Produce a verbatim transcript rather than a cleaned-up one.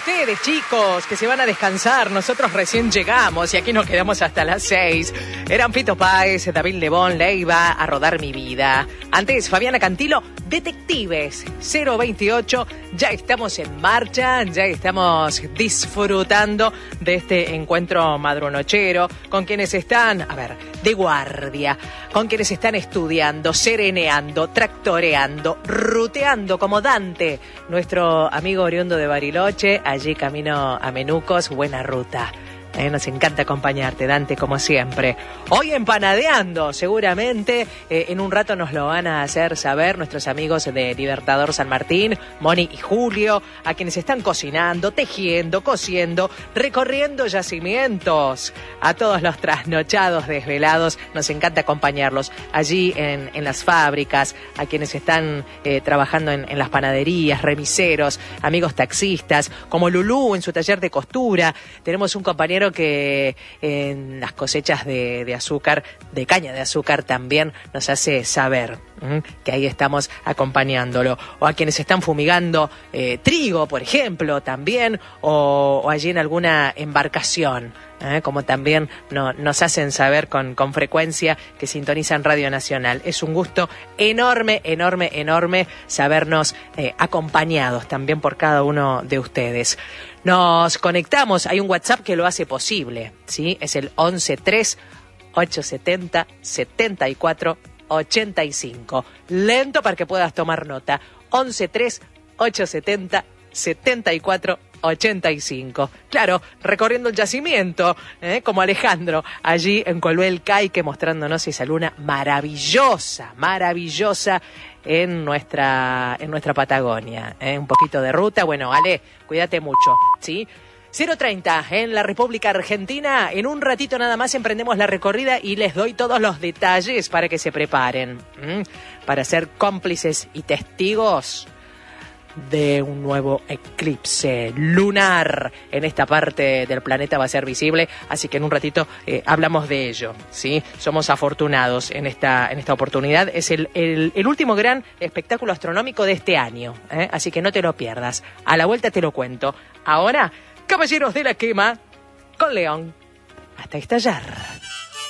ustedes, chicos, que se van a descansar. Nosotros recién llegamos y aquí nos quedamos hasta las seis. Eran Fito Páez, David Lebón, Leiva, A Rodar Mi Vida. Antes, Fabiana Cantilo, Detectives, cero veintiocho. Ya estamos en marcha, ya estamos disfrutando de este encuentro madrunochero con quienes están, a ver, de guardia, con quienes están estudiando, sereneando, tractoreando, ruteando como Dante, nuestro amigo oriundo de Bariloche, allí camino a Menucos. Buena ruta. Eh, nos encanta acompañarte, Dante, como siempre. Hoy empanadeando, seguramente. Eh, en un rato nos lo van a hacer saber nuestros amigos de Libertador San Martín, Moni y Julio, a quienes están cocinando, tejiendo, cosiendo, recorriendo yacimientos. A todos los trasnochados, desvelados, nos encanta acompañarlos allí en, en las fábricas, a quienes están eh, trabajando en, en las panaderías, remiseros, amigos taxistas, como Lulú en su taller de costura. Tenemos un compañero que en las cosechas de, de azúcar, de caña de azúcar, también nos hace saber ¿m? que ahí estamos acompañándolo. O a quienes están fumigando eh, trigo, por ejemplo, también, o, o allí en alguna embarcación, ¿eh? como también no, nos hacen saber con, con frecuencia que sintonizan Radio Nacional. Es un gusto enorme, enorme, enorme sabernos eh, acompañados también por cada uno de ustedes. Nos conectamos, hay un WhatsApp que lo hace posible, ¿sí? Es el once tres ochocientos setenta setenta y cuatro ochenta y cinco. Lento para que puedas tomar nota. once tres ochocientos setenta setenta y cuatro ochenta y cinco. Claro, recorriendo el yacimiento, ¿eh? como Alejandro, allí en Coluel Caique, mostrándonos esa luna maravillosa, maravillosa en nuestra, en nuestra Patagonia. ¿eh? Un poquito de ruta. Bueno, Ale, cuídate mucho, ¿sí? cero treinta en la República Argentina. En un ratito nada más emprendemos la recorrida y les doy todos los detalles para que se preparen, ¿m? para ser cómplices y testigos de un nuevo eclipse lunar en esta parte del planeta. Va a ser visible, así que en un ratito eh, hablamos de ello, ¿sí? Somos afortunados en esta, en esta oportunidad. Es el, el, el último gran espectáculo astronómico de este año, ¿eh? así que no te lo pierdas. A la vuelta te lo cuento. Ahora, Caballeros de la Quema con León. Hasta estallar.